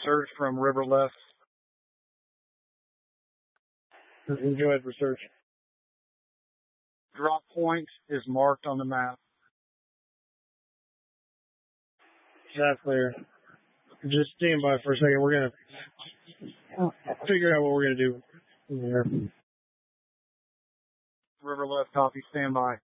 search from River Left. Go ahead, research. Drop point is marked on the map. That's clear. Just stand by for a second. We're going to figure out what we're going to do from here. River Left, copy, stand by.